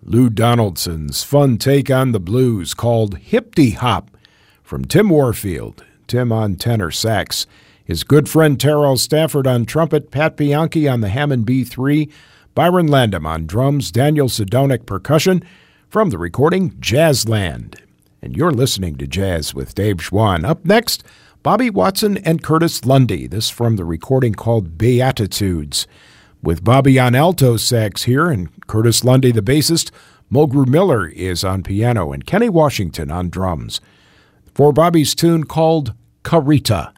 Lou Donaldson's fun take on the blues called Hip-de Hop from Tim Warfield. Tim on tenor sax. His good friend Terrell Stafford on trumpet, Pat Bianchi on the Hammond B3, Byron Landam on drums, Daniel Sedonic percussion from the recording Jazzland. And you're listening to Jazz with Dave Schwann. Up next, Bobby Watson and Curtis Lundy. This from the recording called Beatitudes. With Bobby on alto sax here and Curtis Lundy, the bassist, Mulgrew Miller is on piano, and Kenny Washington on drums. For Bobby's tune called Carita.